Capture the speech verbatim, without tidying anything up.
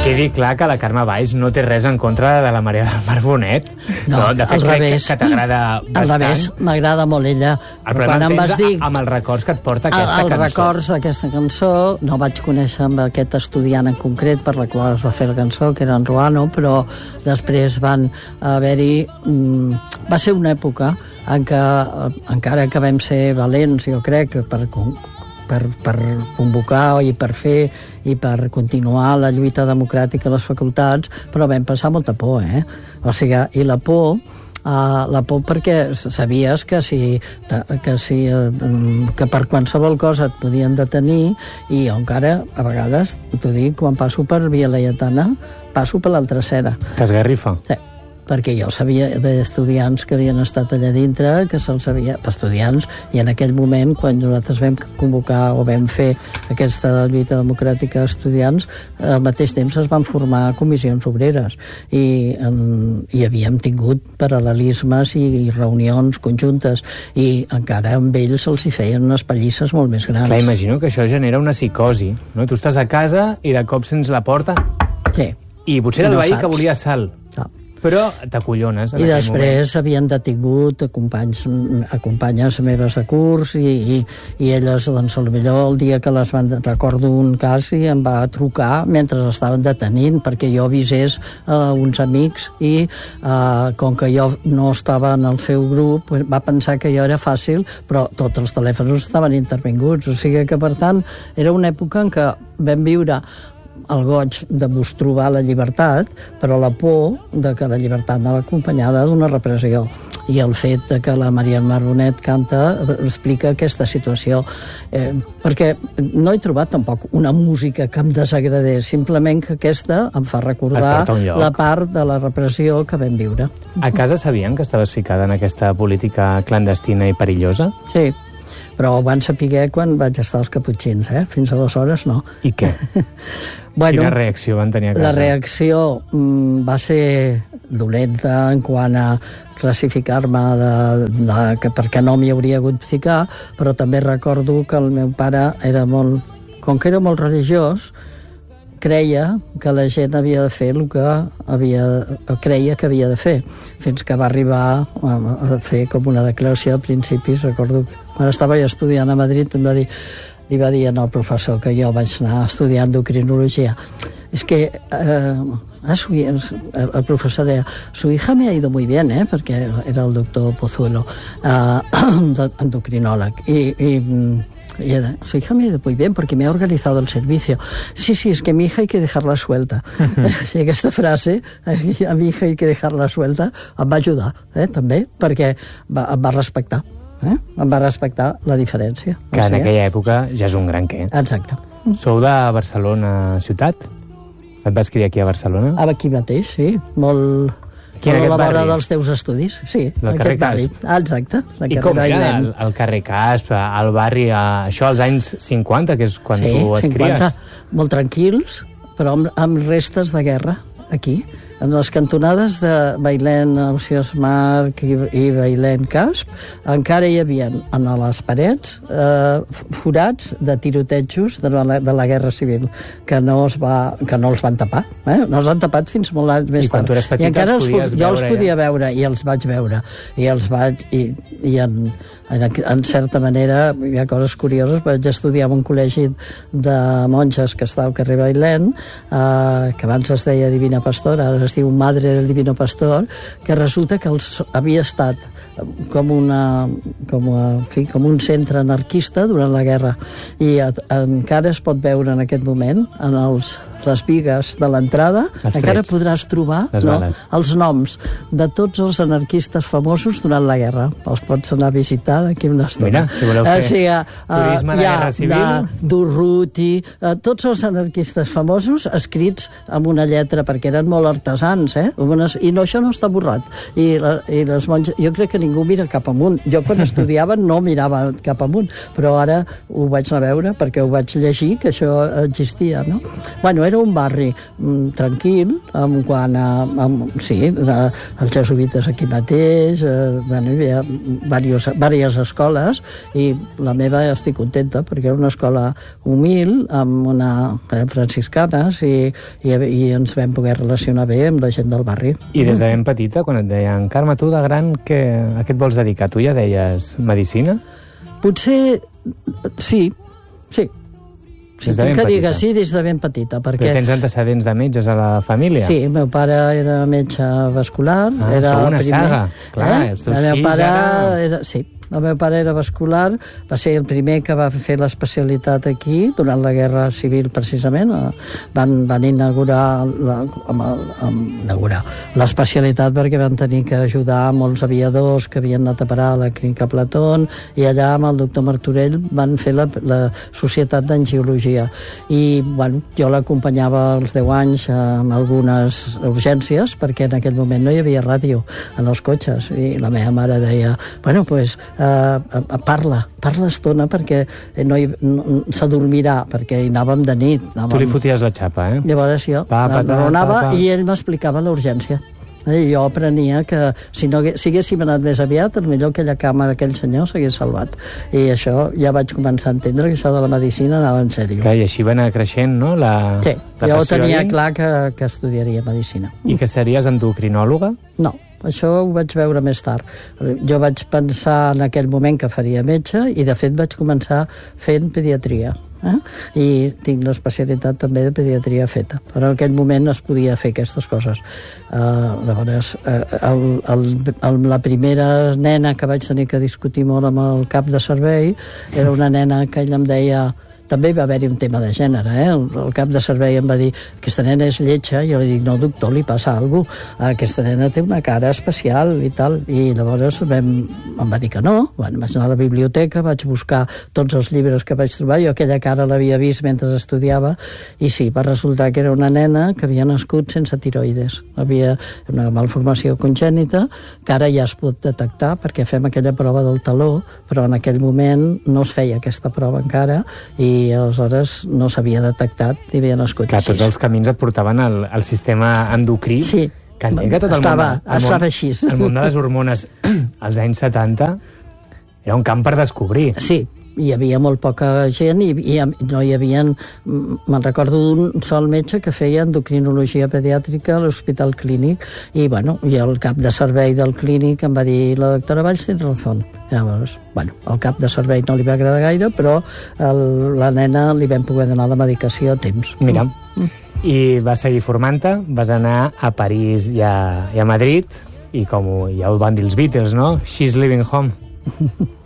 quedi clar que la Carme Valls no té res en contra de la Maria del Mar Bonet. No, de fet, al crec revés. que, que t'agrada bastant. Al revés, m'agrada molt ella. El problema em tens dir... amb els records que et porta aquesta el, cançó. Els records d'aquesta cançó, no vaig conèixer amb aquest estudiant en concret per la qual es va fer la cançó, que era en Ruano, però després van haver-hi... Mm, va ser una època en què, encara que vam ser valents, jo crec, per... Per, per convocar i per fer i per continuar la lluita democràtica a les facultats, però vam passar molta por, eh? O sigui, i la por, uh, la por perquè sabies que si, que si que per qualsevol cosa et podien detenir, i jo encara, a vegades, t'ho dic, quan passo per Via Laietana, passo per l'altra acera. Que esgarrifa. Sí. Perquè jo sabia d'estudiants que havien estat allà dintre, que se'ls sabia, estudiants, i en aquell moment, quan nosaltres vam convocar o vam fer aquesta lluita democràtica d'estudiants, al mateix temps es van formar comissions obreres, i, en, i havíem tingut paral·lelismes i, i reunions conjuntes, i encara amb ells se'ls hi feien unes pallisses molt més grans. Clar, imagino que això genera una psicosi, no? Tu estàs a casa i de cop sents la porta... Sí. I potser era el no veí saps. que volia sal. No. Però t'acollones en I aquell després moment. havien detingut companys, acompanyes meves de curs, i, i, i elles, doncs, potser el dia que les van... Recordo un cas i em va trucar mentre estaven detenint perquè jo avisés a uh, uns amics, i uh, com que jo no estava en el seu grup, va pensar que jo era fàcil, però tots els telèfons estaven intervinguts. O sigui que, per tant, era una època en què vam viure el goig de vos trobar la llibertat, però la por de que la llibertat anava acompanyada d'una repressió. I el fet de que la Maria del Mar Bonet canta explica aquesta situació. Eh, perquè no he trobat tampoc una música que em desagradés, simplement que aquesta em fa recordar la part de la repressió que vam viure. A casa sabien que estaves ficada en aquesta política clandestina i perillosa? Sí, però ho van saber quan vaig estar als Caputxins, eh? Fins aleshores no. I què? Bueno, quina reacció van tenir a casa? La reacció mm, va ser dolenta en quant a classificar-me de, de, que perquè no m'hi hauria hagut de ficar, però també recordo que el meu pare era molt, com que era molt religiós, creia que la gent havia de fer el que havia, creia que havia de fer, fins que va arribar a fer com una declaració de principis. Recordo que quan estava jo estudiant a Madrid em va dir, li va dir al professor que jo vaig anar a estudiar endocrinologia. És que eh, el professor deia, su hija me ha ido muy bien, eh? Perquè era el doctor Pozuelo, eh, endocrinòleg, i, i Y era, su hija me ha ido muy bien porque me ha organizado el servicio. Sí, sí, es que mi hija hay que dejarla suelta. Sí, aquesta frase, a mi hija hay que dejarla suelta, em va ajudar, eh, també, perquè va, em va respectar. Eh? Em va respectar la diferència. Que en aquella època ja és un gran què. Exacte. Sou de Barcelona ciutat? Et vas criar aquí a Barcelona? Aquí mateix, sí. Molt... Qui a la vora dels teus estudis, sí. El carrer Casp. Ah, exacte. I com era el, el carrer Casp, el barri, això als anys cinquanta, que és quan sí, tu et cinquanta, cries? Molt tranquils, però amb, amb restes de guerra, aquí. En les cantonades de Bailén, Ausiàs Marc i, i Bailén Casp, encara hi havia en les parets eh, forats de tirotejos de la, de la Guerra Civil, que no, es va, que no els van tapar. Eh? No els han tapat fins molt anys més I quan tard. tu eres petita I encara els podies jo els veure, podia ja? veure, i els vaig veure. I els vaig... I, i en, en, en certa manera, hi ha coses curioses. Vaig estudiar en un col·legi de monges que està al carrer Bailén, eh, que abans es deia Divina Pastora, ara es diu Madre del Divino Pastor, que resulta que els, havia estat com, una, com, a, en fi, com un centre anarquista durant la guerra, i a, encara es pot veure en aquest moment en els, les bigues de l'entrada, encara podràs trobar no, els noms de tots els anarquistes famosos durant la guerra. Els pots anar a visitar d'aquí una estona. Mira, si voleu fer o sigui, turisme de guerra civil. Durruti, uh, tots els anarquistes famosos escrits amb una lletra, perquè eren molt artesans, eh? Unes, i no, això no està borrat. I, la, i les monges, jo crec que ningú mira cap amunt. Jo quan estudiava no mirava cap amunt, però ara ho vaig anar a veure perquè ho vaig llegir, que això existia, no? Bueno, era un barri mm, tranquil, en quant a... Amb, sí, de, els jesuïtes aquí mateix, eh, bueno, hi havia diverses, diverses escoles, i la meva estic contenta, perquè era una escola humil, amb una... eren franciscanes, i, i, i ens vam poder relacionar bé amb la gent del barri. I des de ben petita, quan et deien, Carme, tu de gran, què, a què et vols dedicar? Tu ja deies medicina? Potser sí, sí. Sí, Des de ben tinc que dir petita. que sí des de ben petita, perquè... Però tens antecedents de metges a la família? Sí, el meu pare era metge vascular. Ah, era sou una primer, saga. Clar, eh? els teus el meu fills pare ara... era... Sí, el meu pare era vascular, va ser el primer que va fer l'especialitat aquí, durant la Guerra Civil, precisament. Van, van inaugurar la, amb el, amb, inaugurar l'especialitat perquè van tenir que ajudar molts aviadors que havien anat a parar a la clínica Platón, i allà amb el doctor Martorell van fer la, la Societat d'Angiologia. I, bueno, jo l'acompanyava als deu anys amb algunes urgències, perquè en aquell moment no hi havia ràdio en els cotxes, i la meva mare deia, bueno, pues, Uh, uh, parla, parla estona perquè no hi, no, s'adormirà, perquè hi anàvem de nit. Anàvem... Tu li foties la xapa, eh? Llavors jo pa, pa, pa, anava pa, pa. i ell m'explicava la urgència. I jo aprenia que si, no, si haguéssim anat més aviat, potser aquella cama d'aquell senyor s'hagués salvat. I això ja vaig començar a entendre que això de la medicina anava en sèrio. Que, I així va anar creixent, no? La, sí, la jo tenia dins. clar que, que estudiaria medicina. I que series endocrinòloga? No, això ho vaig veure més tard. Jo vaig pensar en aquell moment que faria metge, i de fet vaig començar fent pediatria. Eh? I tinc l'especialitat també de pediatria feta, però en aquell moment es podia fer aquestes coses. Uh, llavors uh, el, el, el, la primera nena que vaig tenir que discutir molt amb el cap de servei era una nena que ell em deia, també va haver-hi un tema de gènere, eh? el, el cap de servei em va dir, aquesta nena és lletja, i jo li dic, no doctor, li passa alguna cosa, aquesta nena té una cara especial i tal, i llavors vam, em va dir que no. Bueno, vaig anar a la biblioteca, vaig buscar tots els llibres que vaig trobar, jo aquella cara l'havia vist mentre estudiava, i sí, va resultar que era una nena que havia nascut sense tiroides, havia una malformació congènita, que ara ja es pot detectar perquè fem aquella prova del taló, però en aquell moment no es feia aquesta prova encara, i i aleshores no s'havia detectat i havia nascut Clar, així. tots els camins et portaven al, al sistema endocrí. Sí, que entenc que tot el estava, món, el estava món, així. El món de les hormones als anys setanta era un camp per descobrir. Sí, hi havia molt poca gent i, i no hi havia... Me'n recordo d'un sol metge que feia endocrinologia pediàtrica a l'Hospital Clínic, i, bueno, i el cap de servei del clínic em va dir, la doctora Valls té raó. Llavors, bueno, el cap de servei no li va agradar gaire, però el, la nena li vam poder donar la medicació a temps. Mira, Mm. i vas seguir formant-te, vas anar a París i a, i a Madrid, i com ho, ja ho van dir els Beatles, no? She's Living Home.